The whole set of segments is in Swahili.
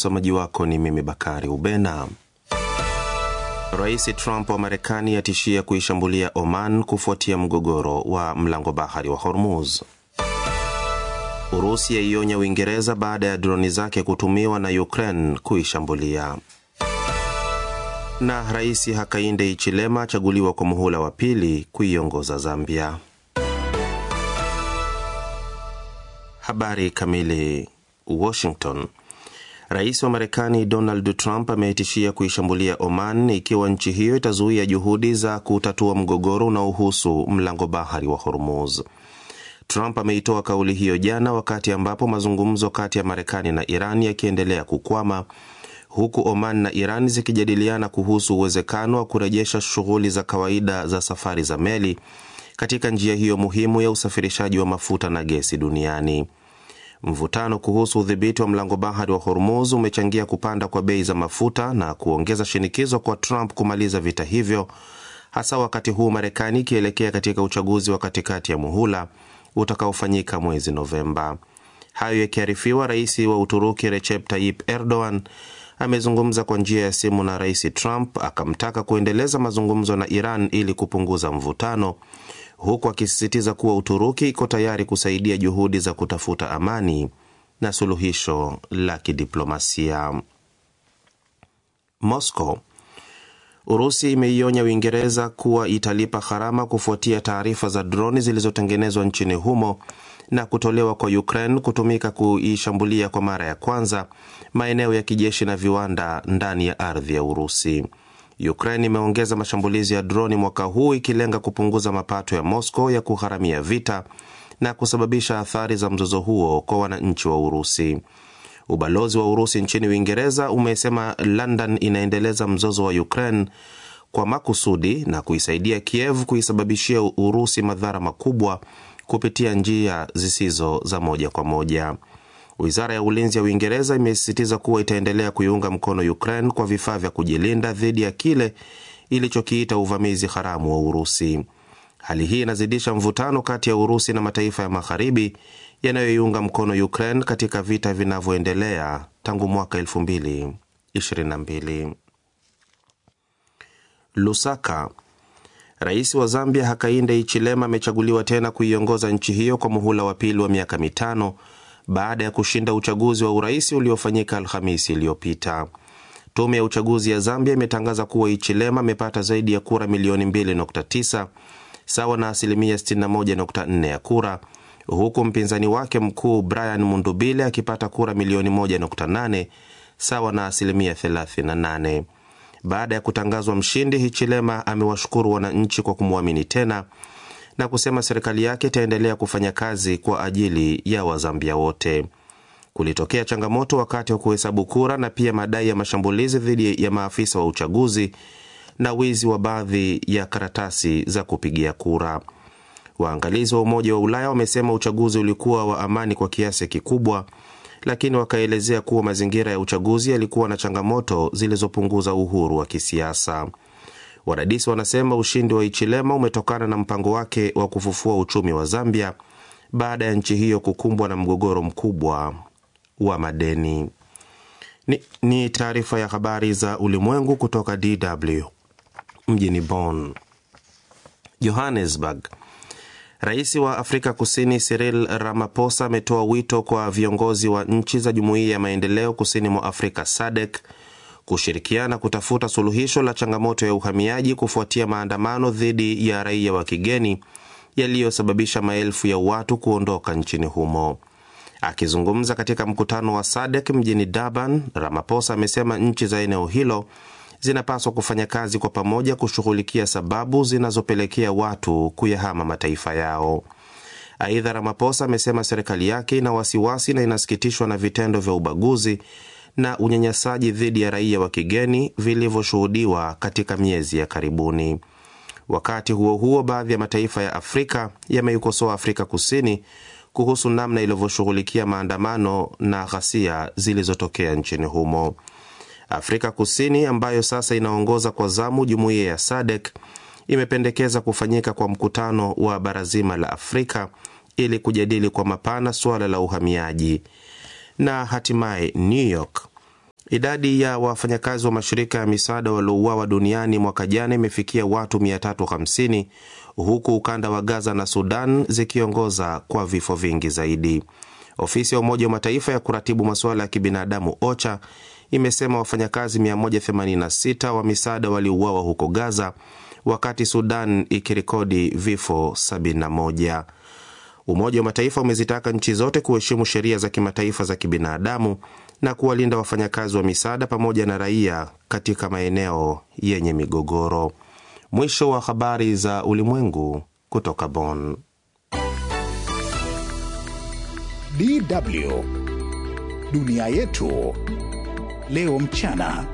Msomaji wako ni mimi Bakari Ubena. Rais Trump wa Marekani atishia kuishambulia Oman kufuatia mgogoro wa mlango bahari wa Hormuz. Urusi yaionya Uingereza baada ya droni zake kutumiwa na Ukraine kuishambulia. Na Rais Hakainde Hichilema achaguliwa kwa muhula wa pili kuiongoza Zambia. Habari kamili. Washington. Rais wa Marekani Donald Trump ametishia kuishambulia Oman ikiwa nchi hiyo itazuia juhudi za kutatua mgogoro unaohusu mlango bahari wa Hormuz. Trump ameitoa kauli hiyo jana wakati ambapo mazungumzo kati ya Marekani na Iran yakiendelea kukwama, huku Oman na Iran zikijadiliana kuhusu uwezekano wa kurejesha shughuli za kawaida za safari za meli katika njia hiyo muhimu ya usafirishaji wa mafuta na gesi duniani. Mvutano kuhusu udhibiti wa mlango bahari wa Hormuz umechangia kupanda kwa bei za mafuta na kuongeza shinikizo kwa Trump kumaliza vita hivyo, hasa wakati huu Marekani ikielekea katika uchaguzi wa katikati ya muhula utakaofanyika mwezi Novemba. Hayo yakiarifiwa, rais wa Uturuki Recep Tayyip Erdogan amezungumza kwa njia ya simu na rais Trump, akamtaka kuendeleza mazungumzo na Iran ili kupunguza mvutano, huku akisisitiza kuwa Uturuki iko tayari kusaidia juhudi za kutafuta amani na suluhisho la kidiplomasia. Moscow. Urusi imeionya Uingereza kuwa italipa gharama kufuatia taarifa za droni zilizotengenezwa nchini humo na kutolewa kwa Ukraine kutumika kuishambulia kwa mara ya kwanza maeneo ya kijeshi na viwanda ndani ya ardhi ya Urusi. Ukraine imeongeza mashambulizi ya droni mwaka huu ikilenga kupunguza mapato ya Moscow ya kugharamia vita na kusababisha athari za mzozo huo kwa wananchi wa Urusi. Ubalozi wa Urusi nchini Uingereza umesema London inaendeleza mzozo wa Ukraine kwa makusudi na kuisaidia Kiev kuisababishia Urusi madhara makubwa kupitia njia zisizo za moja kwa moja. Wizara ya Ulinzi ya Uingereza imesisitiza kuwa itaendelea kuiunga mkono Ukraine kwa vifaa vya kujilinda dhidi ya kile ilichokiita uvamizi haramu wa Urusi. Hali hii inazidisha mvutano kati ya Urusi na mataifa ya Magharibi yanayoiunga mkono Ukraine katika vita vinavyoendelea tangu mwaka 2022. Lusaka. Rais wa Zambia Hakainde Hichilema amechaguliwa tena kuiongoza nchi hiyo kwa muhula wa pili wa miaka 5 baada ya kushinda uchaguzi wa urais uliofanyika Alhamisi iliyopita. Tume ya uchaguzi ya Zambia imetangaza kuwa Hichilema amepata zaidi ya kura milioni 2.9 sawa na 61.4% ya kura, huku mpinzani wake mkuu Brian Mundubile akipata kura milioni 1.8 sawa na 38%. Baada ya kutangazwa mshindi, Hichilema amewashukuru wananchi kwa kumwamini tena na kusema serikali yake itaendelea kufanya kazi kwa ajili ya Wazambia wote. Kulitokea changamoto wakati wa kuhesabu kura na pia madai ya mashambulizi dhidi ya maafisa wa uchaguzi na wizi wa baadhi ya karatasi za kupigia kura. Waangalizi wa Umoja wa Ulaya wamesema uchaguzi ulikuwa wa amani kwa kiasi kikubwa, lakini wakaelezea kuwa mazingira ya uchaguzi yalikuwa na changamoto zilizopunguza uhuru wa kisiasa. Wadadisi wanasema ushindi wa Hichilema umetokana na mpango wake wa kufufua uchumi wa Zambia baada ya nchi hiyo kukumbwa na mgogoro mkubwa wa madeni. Ni taarifa ya habari za ulimwengu kutoka DW mjini Bonn. Johannesburg. Rais wa Afrika Kusini Cyril Ramaphosa ametoa wito kwa viongozi wa nchi za Jumuiya ya Maendeleo Kusini mwa Afrika SADC kushirikiana kutafuta suluhisho la changamoto ya uhamiaji kufuatia maandamano dhidi ya raia wa kigeni yaliyosababisha maelfu ya watu kuondoka nchini humo. Akizungumza katika mkutano wa SADC mjini Durban, Ramaphosa amesema nchi za eneo hilo zinapaswa kufanya kazi kwa pamoja kushughulikia sababu zinazopelekea watu kuyahama mataifa yao. Aidha, Ramaphosa amesema serikali yake ina wasiwasi na inasikitishwa na vitendo vya ubaguzi na unyanyasaji dhidi ya raia wa kigeni vilivyoshuhudiwa katika miezi ya karibuni. Wakati huo huo, baadhi ya mataifa ya Afrika yameikosoa Afrika Kusini kuhusu namna ilivyoshughulikia maandamano na ghasia zilizotokea nchini humo. Afrika Kusini, ambayo sasa inaongoza kwa zamu jumuiya ya SADC, imependekeza kufanyika kwa mkutano wa Barazima la Afrika ili kujadili kwa mapana suala la uhamiaji. Na hatimaye New York. Idadi ya wafanyakazi wa mashirika ya misaada waliouawa duniani mwaka jana imefikia watu 350, huku ukanda wa Gaza na Sudan zikiongoza kwa vifo vingi zaidi. Ofisi ya Umoja wa Mataifa ya kuratibu masuala ya kibinadamu OCHA imesema wafanyakazi 186 wa misaada waliuawa huko Gaza, wakati Sudan ikirekodi vifo 71. Umoja wa Mataifa umezitaka nchi zote kuheshimu sheria za kimataifa za kibinadamu na kuwalinda wafanyakazi wa misaada pamoja na raia katika maeneo yenye migogoro. Mwisho wa habari za ulimwengu kutoka Bonn. DW Dunia Yetu leo mchana.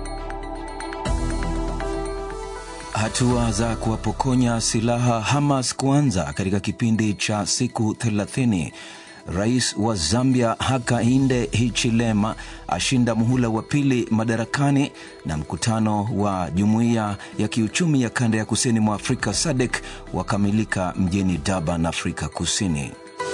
Hatua za kuwapokonya silaha Hamas kuanza katika kipindi cha siku 30. Rais wa Zambia Hakainde Hichilema ashinda muhula wa pili madarakani, na mkutano wa Jumuiya ya Kiuchumi ya Kanda ya Kusini mwa Afrika SADC wakamilika mjini Durban, Afrika Kusini.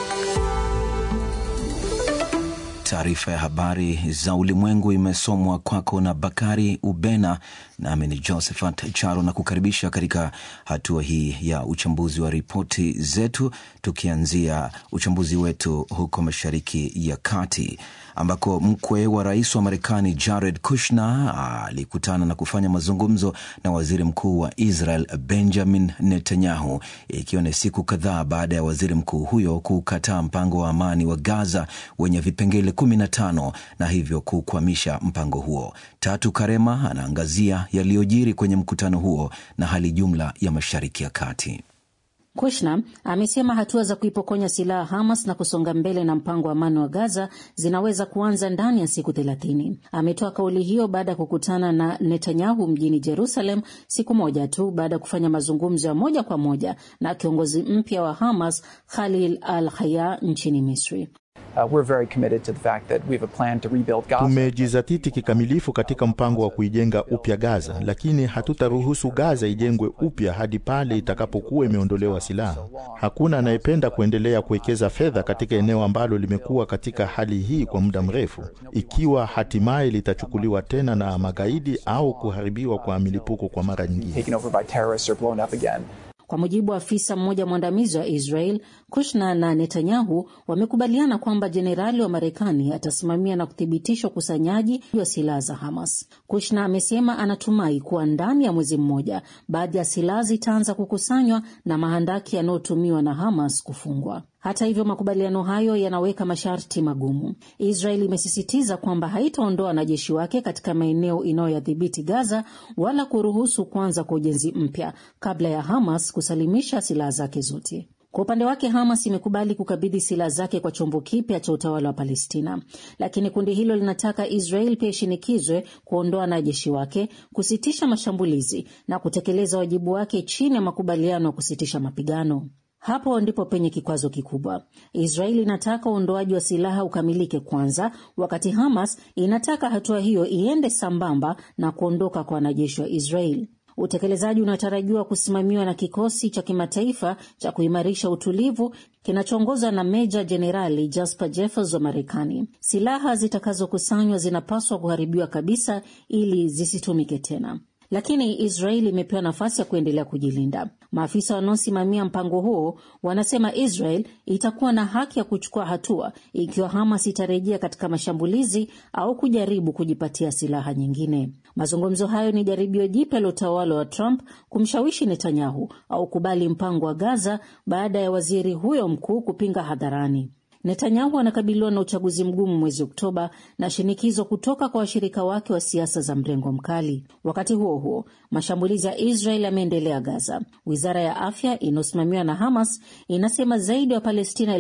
Taarifa ya habari za ulimwengu imesomwa kwako na Bakari Ubena, nami ni Josephat Charo, na kukaribisha katika hatua hii ya uchambuzi wa ripoti zetu, tukianzia uchambuzi wetu huko Mashariki ya Kati, ambako mkwe wa rais wa Marekani Jared Kushner alikutana na kufanya mazungumzo na waziri mkuu wa Israel Benjamin Netanyahu, ikiwa ni siku kadhaa baada ya waziri mkuu huyo kukataa mpango wa amani wa Gaza wenye vipengele 15 na hivyo kukwamisha mpango huo. Tatu Karema anaangazia yaliyojiri kwenye mkutano huo na hali jumla ya Mashariki ya Kati. Kushner amesema hatua za kuipokonya silaha Hamas na kusonga mbele na mpango wa amani wa Gaza zinaweza kuanza ndani ya siku 30. Ametoa kauli hiyo baada ya kukutana na Netanyahu mjini Jerusalem, siku moja tu baada ya kufanya mazungumzo ya moja kwa moja na kiongozi mpya wa Hamas Khalil al-Hayya nchini Misri. We're very committed to the fact that we have a plan to rebuild Gaza. Tumejizatiti kikamilifu katika mpango wa kuijenga upya Gaza, lakini hatutaruhusu Gaza ijengwe upya hadi pale itakapokuwa imeondolewa silaha. Hakuna anayependa kuendelea kuwekeza fedha katika eneo ambalo limekuwa katika hali hii kwa muda mrefu, ikiwa hatimaye litachukuliwa tena na magaidi au kuharibiwa kwa milipuko kwa mara nyingine. Taken over by terrorists or blown up again. Kwa mujibu wa afisa mmoja mwandamizi wa Israel, Kushner na Netanyahu wamekubaliana kwamba jenerali wa Marekani atasimamia na kuthibitisha ukusanyaji wa silaha za Hamas. Kushner amesema anatumai kuwa ndani ya mwezi mmoja baadhi ya silaha zitaanza kukusanywa na mahandaki yanayotumiwa na Hamas kufungwa. Hata hivyo, makubaliano hayo yanaweka masharti magumu. Israeli imesisitiza kwamba haitaondoa wanajeshi wake katika maeneo inayoyadhibiti Gaza wala kuruhusu kuanza kwa ujenzi mpya kabla ya Hamas kusalimisha silaha zake zote. Kwa upande wake, Hamas imekubali kukabidhi silaha zake kwa chombo kipya cha utawala wa Palestina, lakini kundi hilo linataka Israel pia ishinikizwe kuondoa wanajeshi wake, kusitisha mashambulizi na kutekeleza wajibu wake chini ya makubaliano ya kusitisha mapigano. Hapo ndipo penye kikwazo kikubwa. Israeli inataka uondoaji wa silaha ukamilike kwanza, wakati Hamas inataka hatua hiyo iende sambamba na kuondoka kwa wanajeshi wa Israeli. Utekelezaji unatarajiwa kusimamiwa na kikosi cha kimataifa cha kuimarisha utulivu kinachoongozwa na Meja Jenerali Jasper Jeffers wa Marekani. Silaha zitakazokusanywa zinapaswa kuharibiwa kabisa ili zisitumike tena. Lakini Israeli imepewa nafasi ya kuendelea kujilinda. Maafisa wanaosimamia mpango huo wanasema Israel itakuwa na haki ya kuchukua hatua ikiwa Hamas itarejea katika mashambulizi au kujaribu kujipatia silaha nyingine. Mazungumzo hayo ni jaribio jipya la utawala wa Trump kumshawishi Netanyahu au kubali mpango wa Gaza baada ya waziri huyo mkuu kupinga hadharani. Netanyahu anakabiliwa na uchaguzi mgumu mwezi Oktoba na shinikizo kutoka kwa washirika wake wa siasa za mrengo mkali. Wakati huo huo, mashambulizi ya Israel yameendelea Gaza. Wizara ya afya inayosimamiwa na Hamas inasema zaidi ya Palestina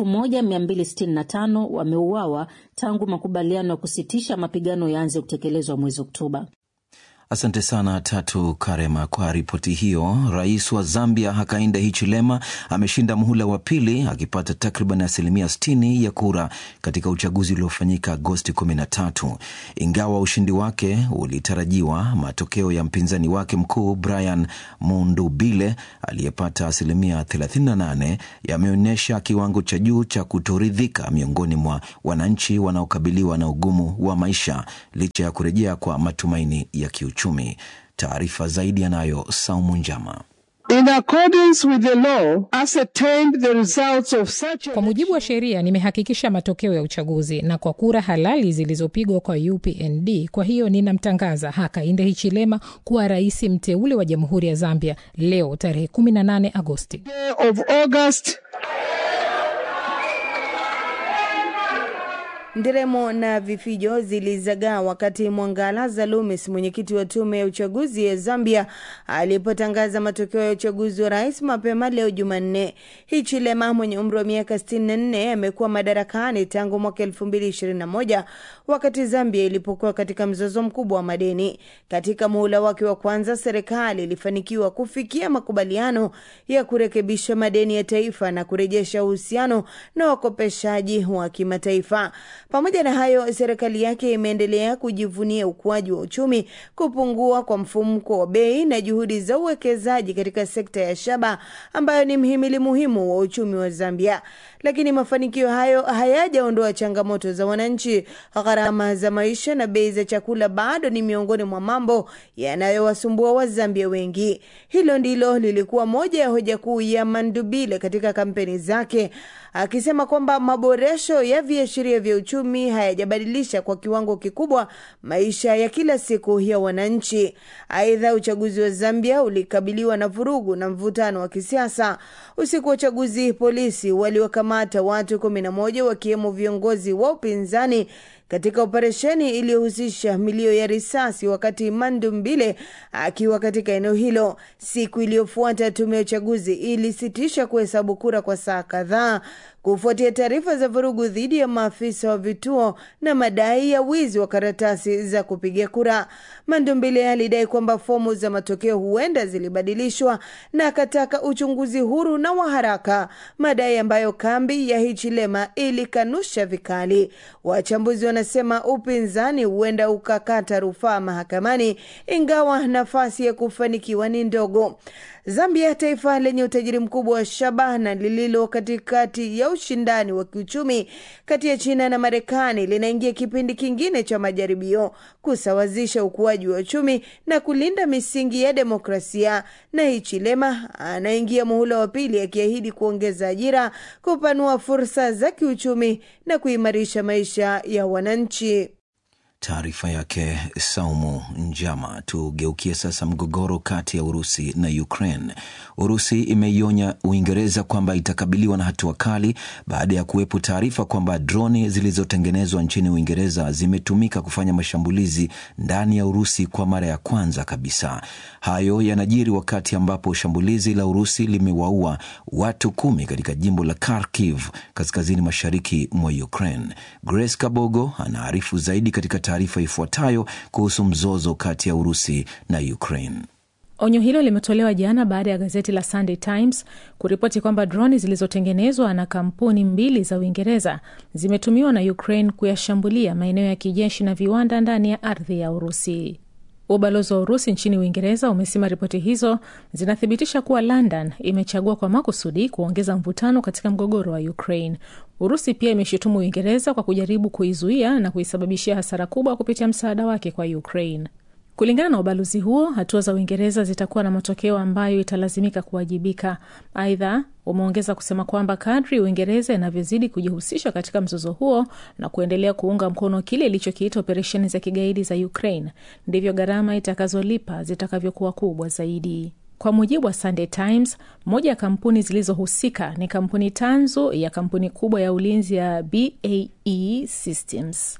1265 wameuawa tangu makubaliano ya kusitisha mapigano yaanze kutekelezwa mwezi Oktoba. Asante sana Tatu Karema kwa ripoti hiyo. Rais wa Zambia Hakainde Hichilema ameshinda muhula wa pili akipata takriban 60% ya kura katika uchaguzi uliofanyika Agosti 13. Ingawa ushindi wake ulitarajiwa, matokeo ya mpinzani wake mkuu Brian Mundubile aliyepata 38% yameonyesha kiwango cha juu cha kutoridhika miongoni mwa wananchi wanaokabiliwa na ugumu wa maisha licha ya kurejea kwa matumaini ya kiuchumi. Taarifa zaidi yanayo Saumu Njama. In accordance with the law, ascertained the results of such. Kwa mujibu wa sheria, nimehakikisha matokeo ya uchaguzi na kwa kura halali zilizopigwa kwa UPND. Kwa hiyo ninamtangaza Hakainde Hichilema kuwa rais mteule wa Jamhuri ya Zambia leo tarehe 18 Agosti. Of August. Nderemo na vifijo zilizagaa wakati Mwangala Zalumis, mwenyekiti wa tume ya uchaguzi ya Zambia, alipotangaza matokeo ya uchaguzi wa rais mapema leo Jumanne. Hichilema mwenye umri wa miaka 64 amekuwa madarakani tangu mwaka 2021 wakati Zambia ilipokuwa katika mzozo mkubwa wa madeni. Katika muhula wake wa kwanza, serikali ilifanikiwa kufikia makubaliano ya kurekebisha madeni ya taifa na kurejesha uhusiano na wakopeshaji wa kimataifa. Pamoja na hayo, serikali yake imeendelea kujivunia ukuaji wa uchumi, kupungua kwa mfumuko wa bei na juhudi za uwekezaji katika sekta ya shaba ambayo ni mhimili muhimu wa uchumi wa Zambia. Lakini mafanikio hayo hayajaondoa changamoto za wananchi. Gharama za maisha na bei za chakula bado ni miongoni mwa mambo yanayowasumbua Wazambia wengi. Hilo ndilo lilikuwa moja ya hoja kuu ya Mandubile katika kampeni zake, akisema kwamba maboresho ya viashiria vya uchumi hayajabadilisha kwa kiwango kikubwa maisha ya kila siku ya wananchi. Aidha, uchaguzi wa Zambia ulikabiliwa na vurugu na mvutano wa kisiasa. Usiku wa uchaguzi, polisi waliwakamata watu 11 wakiwemo viongozi wa upinzani katika operesheni iliyohusisha milio ya risasi wakati Mandumbile akiwa katika eneo hilo. Siku iliyofuata, tume ya uchaguzi ilisitisha kuhesabu kura kwa saa kadhaa kufuatia taarifa za vurugu dhidi ya maafisa wa vituo na madai ya wizi wa karatasi za kupigia kura. Mandumbile alidai kwamba fomu za matokeo huenda zilibadilishwa na akataka uchunguzi huru na wa haraka, madai ambayo kambi ya Hichilema ilikanusha vikali. Wachambuzi wanasema upinzani huenda ukakata rufaa mahakamani, ingawa nafasi ya kufanikiwa ni ndogo. Zambia, taifa lenye utajiri mkubwa wa shaba na lililo katikati ya ushindani wa kiuchumi kati ya China na Marekani, linaingia kipindi kingine cha majaribio kusawazisha ukuaji wa uchumi na kulinda misingi ya demokrasia. Na Hichilema anaingia muhula wa pili akiahidi kuongeza ajira, kupanua fursa za kiuchumi na kuimarisha maisha ya wananchi. Taarifa yake Saumu Njama. Tugeukie sasa mgogoro kati ya Urusi na Ukraine. Urusi imeionya Uingereza kwamba itakabiliwa na hatua kali baada ya kuwepo taarifa kwamba droni zilizotengenezwa nchini Uingereza zimetumika kufanya mashambulizi ndani ya Urusi kwa mara ya kwanza kabisa. Hayo yanajiri wakati ambapo shambulizi la Urusi limewaua watu 10 katika jimbo la Kharkiv, kaskazini mashariki mwa Ukraine. Grace Kabogo anaarifu zaidi katika taarifa ifuatayo kuhusu mzozo kati ya Urusi na Ukraine. Onyo hilo limetolewa jana baada ya gazeti la Sunday Times kuripoti kwamba droni zilizotengenezwa na kampuni 2 za Uingereza zimetumiwa na Ukraine kuyashambulia maeneo ya kijeshi na viwanda ndani ya ardhi ya Urusi. Ubalozi wa Urusi nchini Uingereza umesema ripoti hizo zinathibitisha kuwa London imechagua kwa makusudi kuongeza mvutano katika mgogoro wa Ukraine. Urusi pia imeshutumu Uingereza kwa kujaribu kuizuia na kuisababishia hasara kubwa kupitia msaada wake kwa Ukraine. Kulingana na ubalozi huo, hatua za Uingereza zitakuwa na matokeo ambayo italazimika kuwajibika. Aidha, umeongeza kusema kwamba kadri Uingereza inavyozidi kujihusisha katika mzozo huo na kuendelea kuunga mkono kile ilichokiita operesheni za kigaidi za Ukraine, ndivyo gharama itakazolipa zitakavyokuwa kubwa zaidi. Kwa mujibu wa Sunday Times, moja ya kampuni zilizohusika ni kampuni tanzu ya kampuni kubwa ya ulinzi ya BAE Systems.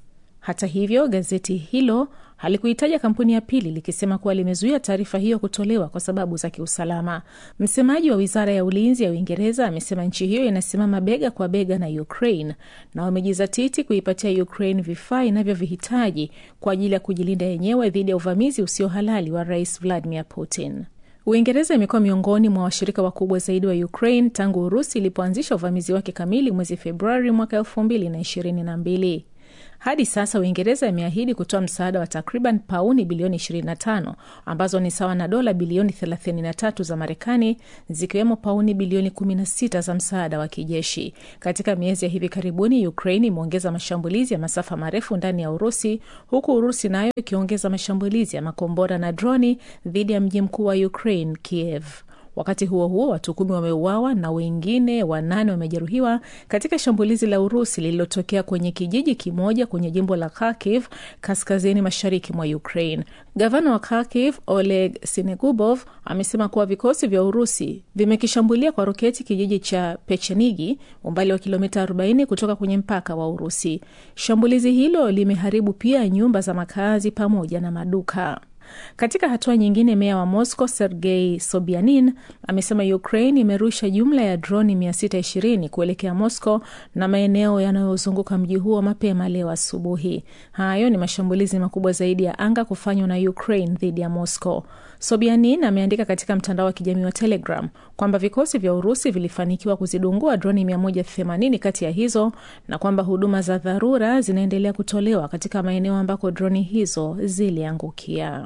Hata hivyo, gazeti hilo halikuitaja kampuni ya pili likisema kuwa limezuia taarifa hiyo kutolewa kwa sababu za kiusalama. Msemaji wa Wizara ya Ulinzi ya Uingereza amesema nchi hiyo inasimama bega kwa bega na Ukraine na wamejizatiti kuipatia Ukraine vifaa inavyovihitaji kwa ajili ya kujilinda yenyewe dhidi ya uvamizi usio halali wa Rais Vladimir Putin. Uingereza imekuwa miongoni mwa washirika wakubwa zaidi wa Ukraine tangu Urusi ilipoanzisha uvamizi wake kamili mwezi Februari mwaka 2022. Hadi sasa Uingereza imeahidi kutoa msaada wa takriban pauni bilioni 25 ambazo ni sawa na dola bilioni 33 za Marekani, zikiwemo pauni bilioni 16 za msaada wa kijeshi. Katika miezi ya hivi karibuni, Ukraine imeongeza mashambulizi ya masafa marefu ndani ya Urusi, huku Urusi nayo ikiongeza mashambulizi ya makombora na droni dhidi ya mji mkuu wa Ukraine, Kiev. Wakati huo huo, watu 10 wameuawa na wengine 8 wamejeruhiwa katika shambulizi la Urusi lililotokea kwenye kijiji kimoja kwenye jimbo la Kharkiv, kaskazini mashariki mwa Ukraine. Gavana wa Kharkiv, Oleg Sinegubov, amesema kuwa vikosi vya Urusi vimekishambulia kwa roketi kijiji cha Pechenigi, umbali wa kilomita 40 kutoka kwenye mpaka wa Urusi. Shambulizi hilo limeharibu pia nyumba za makazi pamoja na maduka. Katika hatua nyingine, meya wa Moscow Sergei Sobyanin amesema Ukraine imerusha jumla ya droni 620 kuelekea Moscow na maeneo yanayozunguka mji huo mapema leo asubuhi. Hayo ni mashambulizi makubwa zaidi ya anga kufanywa na Ukraine dhidi ya Moscow. Sobyanin ameandika katika mtandao wa kijamii wa Telegram kwamba vikosi vya Urusi vilifanikiwa kuzidungua droni 180 kati ya hizo na kwamba huduma za dharura zinaendelea kutolewa katika maeneo ambako droni hizo ziliangukia.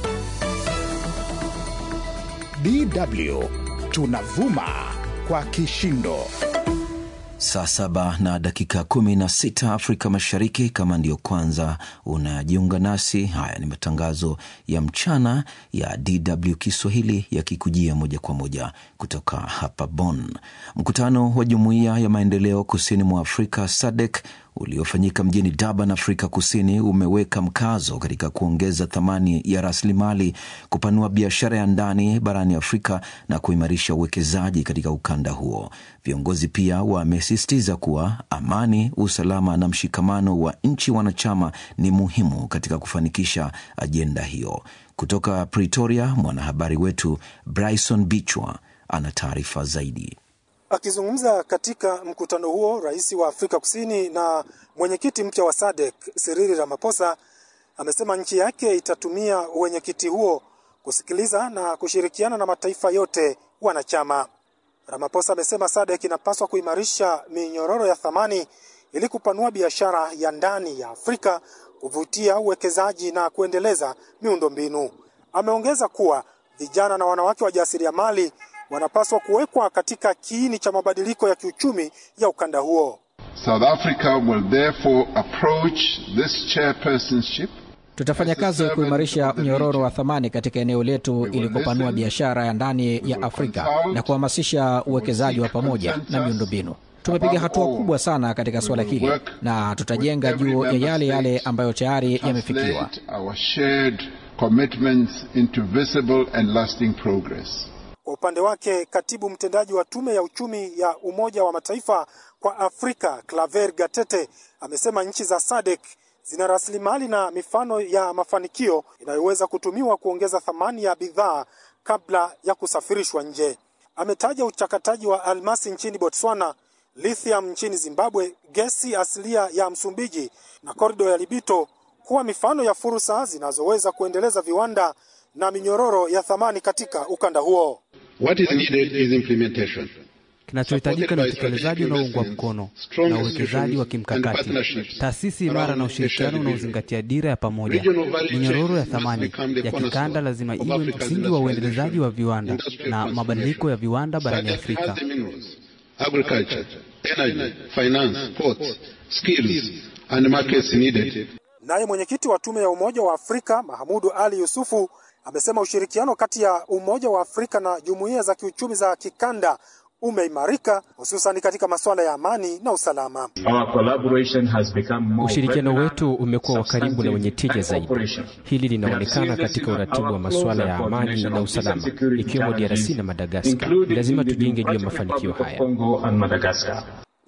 DW tunavuma kwa kishindo. Saa 7:16 Afrika Mashariki. Kama ndio kwanza unajiunga nasi, haya ni matangazo ya mchana ya DW Kiswahili yakikujia moja kwa moja kutoka hapa Bonn. Mkutano wa Jumuiya ya Maendeleo Kusini mwa Afrika SADC uliofanyika mjini Durban, Afrika Kusini, umeweka mkazo katika kuongeza thamani ya rasilimali, kupanua biashara ya ndani barani Afrika na kuimarisha uwekezaji katika ukanda huo. Viongozi pia wamesisitiza kuwa amani, usalama na mshikamano wa nchi wanachama ni muhimu katika kufanikisha ajenda hiyo. Kutoka Pretoria, mwanahabari wetu Bryson Bichwa ana taarifa zaidi. Akizungumza katika mkutano huo, rais wa Afrika Kusini na mwenyekiti mpya wa SADC Cyril Ramaphosa amesema nchi yake itatumia uwenyekiti huo kusikiliza na kushirikiana na mataifa yote wanachama. Ramaphosa amesema SADC inapaswa kuimarisha minyororo ya thamani ili kupanua biashara ya ndani ya Afrika, kuvutia uwekezaji na kuendeleza miundombinu. Ameongeza kuwa vijana na wanawake wajasiriamali wanapaswa kuwekwa katika kiini cha mabadiliko ya kiuchumi ya ukanda huo. South Africa will therefore approach this chairpersonship. Tutafanya kazi kuimarisha mnyororo wa thamani katika eneo letu ili kupanua biashara ya ndani ya Afrika na kuhamasisha uwekezaji wa pamoja na miundombinu. Tumepiga hatua kubwa sana katika swala hili na tutajenga juu ya yale ambayo tayari yamefikiwa. Our shared commitments into visible and lasting progress. Kwa upande wake, katibu mtendaji wa tume ya uchumi ya Umoja wa Mataifa kwa Afrika, Claver Gatete, amesema nchi za SADC zina rasilimali na mifano ya mafanikio inayoweza kutumiwa kuongeza thamani ya bidhaa kabla ya kusafirishwa nje. Ametaja uchakataji wa almasi nchini Botswana, lithium nchini Zimbabwe, gesi asilia ya Msumbiji na korido ya Libito kuwa mifano ya fursa zinazoweza kuendeleza viwanda na minyororo ya thamani katika ukanda huo. What is needed is implementation. Kinachohitajika ni utekelezaji unaoungwa mkono na uwekezaji wa kimkakati, taasisi imara na ushirikiano unaozingatia dira ya pamoja. Minyororo ya thamani ya kikanda lazima iwe msingi wa uendelezaji wa viwanda na mabadiliko ya viwanda barani Afrika. Agriculture, energy, finance, ports, skills and markets needed. Naye mwenyekiti wa tume ya Umoja wa Afrika Mahamudu Ali Yusufu amesema ushirikiano kati ya Umoja wa Afrika na jumuiya za kiuchumi za kikanda umeimarika, hususan katika masuala ya amani na usalama. Ushirikiano wetu umekuwa wa karibu na wenye tija zaidi. Hili linaonekana katika uratibu wa masuala ya amani na usalama, ikiwemo DRC na Madagascar. Lazima tujenge juu ya mafanikio haya.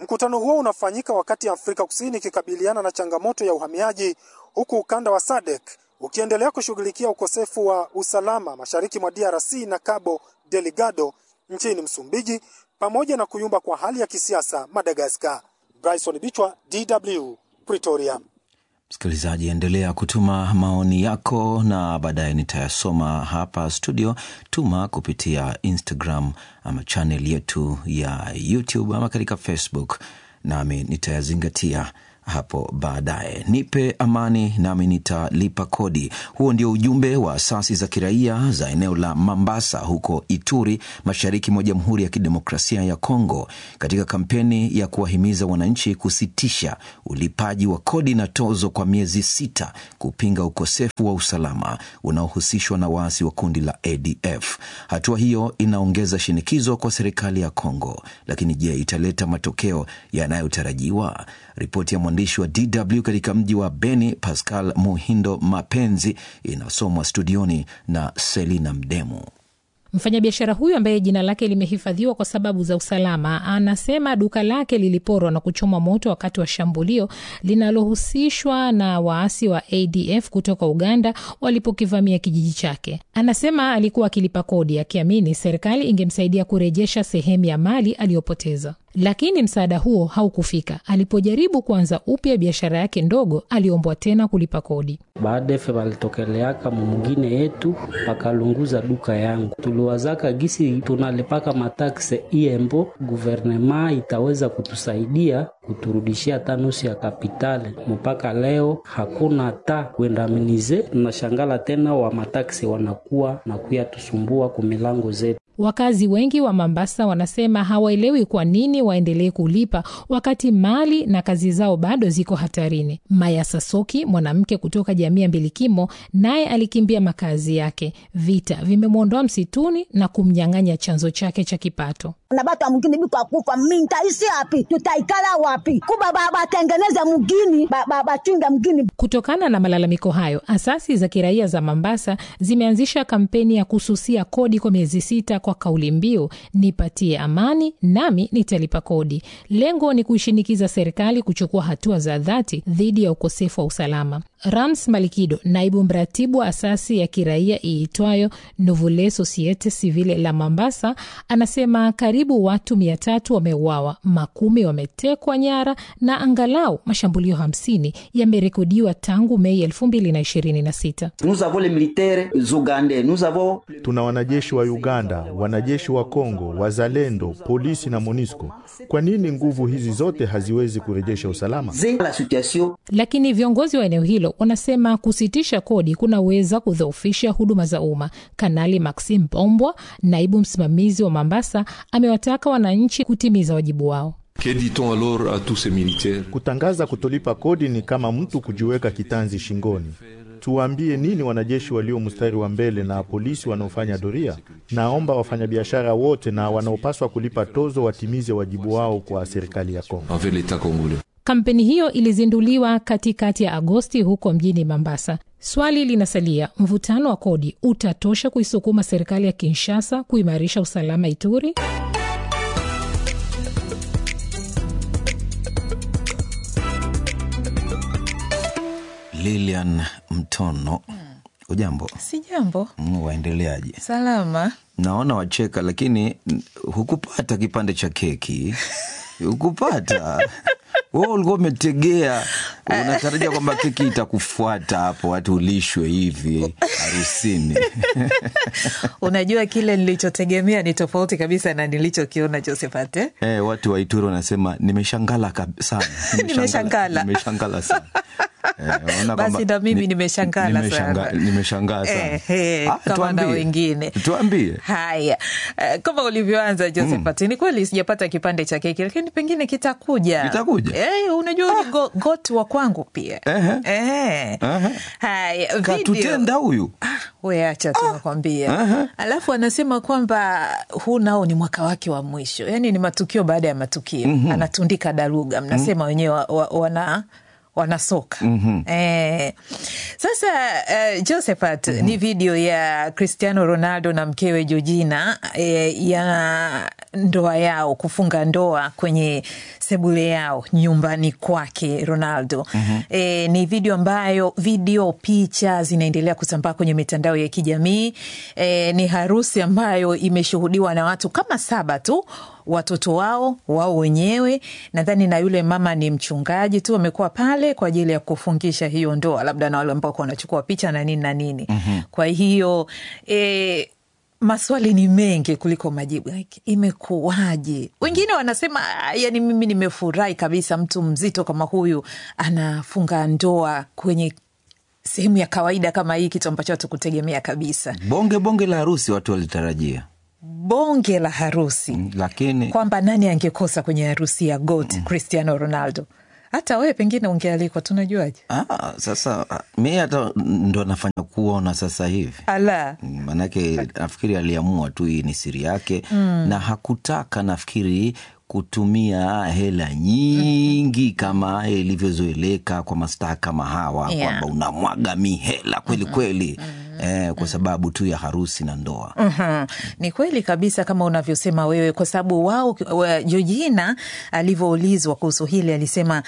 Mkutano huo unafanyika wakati Afrika Kusini ikikabiliana na changamoto ya uhamiaji, huku ukanda wa SADC ukiendelea kushughulikia ukosefu wa usalama mashariki mwa DRC na Cabo Delgado nchini Msumbiji, pamoja na kuyumba kwa hali ya kisiasa Madagascar. Bryson Bichwa, DW, Pretoria. Msikilizaji, endelea kutuma maoni yako na baadaye nitayasoma hapa studio. Tuma kupitia Instagram ama channel yetu ya YouTube ama katika Facebook, nami nitayazingatia hapo baadaye. Nipe amani nami nitalipa kodi. Huo ndio ujumbe wa asasi za kiraia za eneo la Mambasa huko Ituri, mashariki mwa Jamhuri ya Kidemokrasia ya Kongo, katika kampeni ya kuwahimiza wananchi kusitisha ulipaji wa kodi na tozo kwa miezi 6 kupinga ukosefu wa usalama unaohusishwa na waasi wa kundi la ADF. Hatua hiyo inaongeza shinikizo kwa serikali ya Kongo, lakini je, italeta matokeo yanayotarajiwa? Ripoti ya mwandishi wa DW katika mji wa Beni, Pascal Muhindo Mapenzi, inasomwa studioni na Selina Mdemu. Mfanyabiashara huyu ambaye jina lake limehifadhiwa kwa sababu za usalama anasema duka lake liliporwa na kuchoma moto wakati wa shambulio linalohusishwa na waasi wa ADF kutoka Uganda walipokivamia kijiji chake. Anasema alikuwa akilipa kodi akiamini serikali ingemsaidia kurejesha sehemu ya mali aliyopoteza. Lakini msaada huo haukufika. Alipojaribu kuanza upya biashara yake ndogo, aliombwa tena kulipa kodi. Baada ya walitokeleaka mwingine yetu pakalunguza duka yangu. Tuliwazaka gisi tunalipaka mataksi iembo, guvernema itaweza kutusaidia kuturudishia tanusu ya kapitale. Mpaka leo hakuna hata kuendaminize. Tunashangala tena wa mataksi wanakuwa na kuya tusumbua kumilango zetu. Wakazi wengi wa Mombasa wanasema hawaelewi kwa nini waendelee kulipa wakati mali na kazi zao bado ziko hatarini. Maya Sasoki, mwanamke kutoka jamii ya Mbilikimo, naye alikimbia makazi yake. Vita vimemwondoa msituni na kumnyang'anya chanzo chake cha kipato. Na batu mwingine biko kufa, mimi nitaishi wapi? Tutaikala wapi? Kuba baba tengeneza mgini, baba chunga mgini. Kutokana na malalamiko hayo, asasi za kiraia za Mombasa zimeanzisha kampeni ya kususia kodi kwa miezi 6 kwa kauli mbiu nipatie amani nami nitalipa kodi. Lengo ni kuishinikiza serikali kuchukua hatua za dhati dhidi ya ukosefu wa usalama. Rams Malikido, naibu mratibu wa asasi ya kiraia iitwayo Nouvelle Societe Civile la Mombasa, anasema karibu watu 300 wameuawa, 10 wametekwa nyara na angalau mashambulio 50 yamerekodiwa tangu Mei 2026. Nous avons les militaires ougandais, nous avons tuna wanajeshi wa Uganda, wanajeshi wa Kongo, wazalendo, polisi na MONUSCO. Kwa nini nguvu hizi zote haziwezi kurejesha usalama? Lakini viongozi wa eneo hilo wanasema kusitisha kodi kunaweza kudhoofisha huduma za umma. Kanali Maxime Bombwa, naibu msimamizi wa Mombasa, amewataka wananchi kutimiza wajibu wao. Kutangaza kutolipa kodi ni kama mtu kujiweka kitanzi shingoni. Tuambie nini wanajeshi walio mstari wa mbele na polisi wanaofanya doria? Naomba wafanyabiashara wote na wanaopaswa kulipa tozo watimize wajibu wao kwa serikali ya Kongo. Kampeni hiyo ilizinduliwa katikati ya Agosti huko mjini Mombasa. Swali linasalia, mvutano wa kodi utatosha kuisukuma serikali ya Kinshasa kuimarisha usalama Ituri? Lilian Mtono, ujambo? Si jambo. Waendeleaje? Salama. Naona wacheka, lakini hukupata kipande cha keki. Hukupata. Wewe ulikuwa umetegea, unatarajia kwamba keki itakufuata hapo, watu ulishwe hivi harusini. Unajua kile nilichotegemea ni tofauti kabisa na nilichokiona, Josephat. Watu wa Ituri wanasema nimeshangala sana. Nimeshangala sana. Basi na mimi nimeshangala sana. Nimeshangaa sana. Kama na wengine. Tuambie. Haya. Kama ulivyoanza Josephat, ni kweli sijapata kipande cha keki, lakini pengine kitakuja. Unajua ni goti wa kwangu pia. Haya, video. Katutenda huyu. Wewe acha tunakwambia. Alafu anasema kwamba huu nao ni mwaka wake wa mwisho. Yaani ni matukio baada ya matukio. Anatundika daruga. Mnasema wenyewe wanasoka. Sasa Josephat, ni video ya Cristiano Ronaldo na mkewe Georgina ya ndoa yao, kufunga ndoa kwenye sebule yao nyumbani kwake Ronaldo. Ni video ambayo picha zinaendelea kusambaa kwenye mitandao ya kijamii. Ni harusi ambayo imeshuhudiwa na watu kama 7 tu, watoto wao wenyewe, nadhani na yule mama ni mchungaji tu amekuwa pale kwa ajili ya kufungisha hiyo ndoa, labda na wale ambao wanachukua picha na nini. Kwa hiyo maswali ni mengi kuliko majibu. Imekuwaje? Wengine wanasema yani mimi nimefurahi kabisa, mtu mzito kama huyu anafunga ndoa kwenye sehemu ya kawaida kama hii, kitu ambacho hatukutegemea kabisa. Bonge la harusi watu walitarajia. Bonge la harusi. Lakini kwamba nani angekosa kwenye harusi ya GOAT Cristiano Ronaldo? Hata wewe pengine ungealikwa, tunajuaje? Sasa mimi hata ndo nafanya kuona sasa hivi. Manake nafikiri aliamua tu hii ni siri yake, na hakutaka nafikiri kutumia hela nyingi kama ilivyozoeleka kwa mastaa kama hawa, kwamba unamwaga mihela kweli kweli. Kwa sababu tu ya harusi na ndoa. Ni kweli kabisa kama unavyosema wewe, kwa sababu Georgina alivyoulizwa kuhusu hili alisema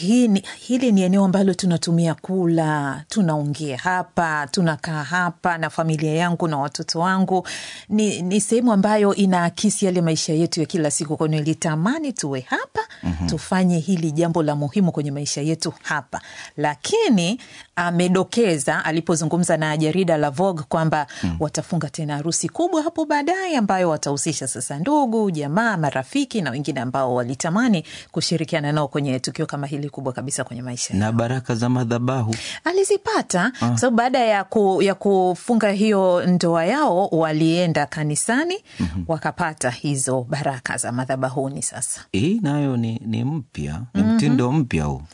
hili ni eneo ambalo tunatumia kula, tunaongea hapa, tunakaa hapa na familia yangu na watoto wangu. Ni sehemu ambayo inaakisi yale maisha yetu ya kila siku, kwa nilitamani tuwe hapa, tufanye hili jambo la muhimu kwenye maisha yetu hapa. Lakini amedokeza alipozungumza na jarida la Vogue kwamba watafunga tena harusi kubwa hapo baadaye, ambayo watahusisha sasa ndugu, jamaa, marafiki na wengine ambao walitamani kushirikiana nao kwenye tukio kama hili kubwa kabisa kwenye maisha. Na baraka za madhabahu alizipata. So baada ya kufunga hiyo ndoa yao, walienda kanisani, wakapata hizo baraka za madhabahuni. Sasa hii nayo ni mpya, ni mtindo mpya huu.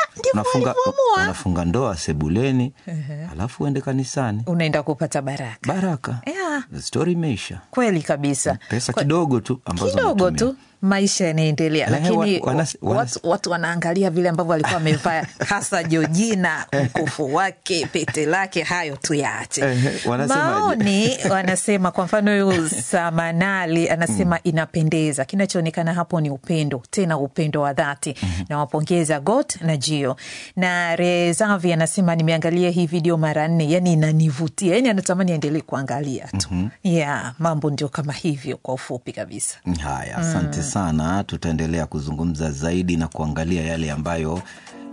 Unafunga ndoa sebuleni, alafu uende kanisani, unaenda kupata baraka. Story imeisha. Kweli kabisa. Pesa kidogo tu ambazo kidogo tu, maisha yanaendelea. Lakini watu wanaangalia vile ambavyo alikuwa amevaa, hasa Georgina, mkufu wake, pete lake, hayo tu yaache. Maoni wanasema, kwa mfano huyu Samanali anasema inapendeza. Kinachoonekana hapo ni upendo, tena upendo wa dhati. Na wapongeza GOAT na Gio. Na Rezavi anasema nimeangalia hii video mara 4, yani inanivutia. Yani anatamani aendelee kuangalia tu. Mambo ndio kama hivyo kwa ufupi kabisa. Haya, asante sana. Tutaendelea kuzungumza zaidi na kuangalia yale ambayo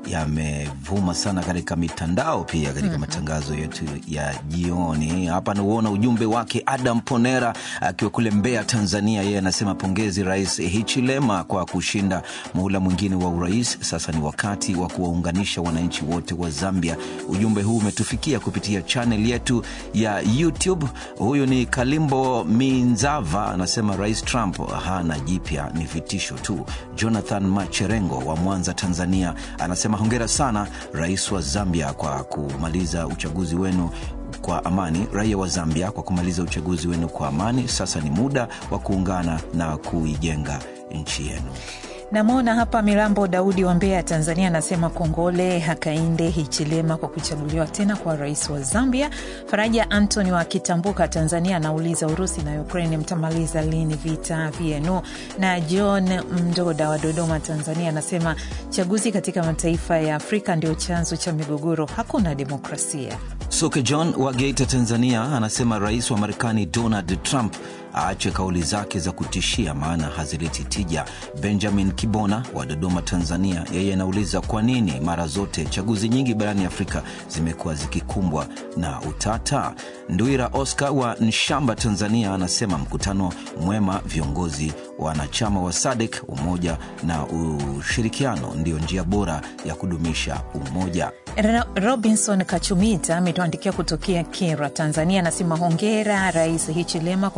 yamevuma sana katika mitandao, pia katika matangazo yetu ya jioni. Hapa nauona ujumbe wake Adam Ponera akiwa kule Mbeya, Tanzania. Yeye anasema pongezi Rais Hichilema kwa kushinda muhula mwingine wa urais. Sasa ni wakati wa kuwaunganisha wananchi wote wa Zambia. Ujumbe huu umetufikia kupitia channel yetu ya YouTube. Huyu ni Kalimbo Minzava, anasema Rais Trump hana jipya, ni vitisho tu. Jonathan Macherengo wa Mwanza, Tanzania, anasema hongera sana Rais wa Zambia kwa kumaliza uchaguzi wenu kwa amani. Raia wa Zambia kwa kumaliza uchaguzi wenu kwa amani. Sasa ni muda wa kuungana na kuijenga nchi yenu. Namona hapa Mirambo Daudi wa Mbeya, Tanzania, anasema kongole Hakainde Hichilema kwa kuchaguliwa tena kwa rais wa Zambia. Faraja Anthony wa Kitambuka, Tanzania, anauliza Urusi na Ukraine mtamaliza lini vita vyenu? Na John Mdoda wa Dodoma, Tanzania, anasema chaguzi katika mataifa ya Afrika ndio chanzo cha migogoro, hakuna demokrasia. Soke John wa Geita, Tanzania, anasema rais wa Marekani Donald Trump aache kauli zake za kutishia, maana hazileti tija. Benjamin Kibona wa Dodoma, Tanzania, yeye anauliza kwa nini mara zote chaguzi nyingi barani Afrika zimekuwa zikikumbwa na utata. Nduira Oscar wa Nshamba, Tanzania, anasema mkutano mwema, viongozi wanachama wa SADC, umoja na ushirikiano ndio njia bora ya kudumisha umoja. Robinson Kachumita ametuandikia kutokea Kera, Tanzania, anasema hongera Rais Hichilema kwa kuchaguliwa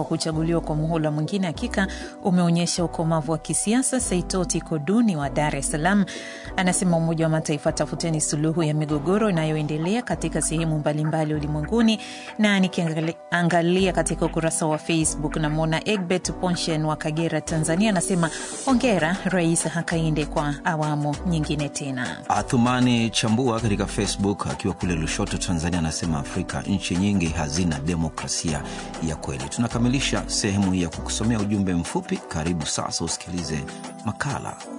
kuchaguliwa kwa muhula mwingine hakika umeonyesha ukomavu wa kisiasa. Saitoti Koduni wa Dar es Salaam anasema Umoja wa Mataifa, tafuteni suluhu ya migogoro inayoendelea katika sehemu mbalimbali ulimwenguni. Na nikiangalia katika ukurasa wa Facebook namwona Egbert Ponshen wa Kagera, Tanzania anasema hongera Rais Hakainde kwa awamu nyingine tena. Athumani Chambua katika Facebook akiwa kule Lushoto, Tanzania anasema Afrika nchi nyingi hazina demokrasia ya kweli. Tunakamilisha sehemu ya kukusomea ujumbe mfupi. Karibu sasa usikilize makala.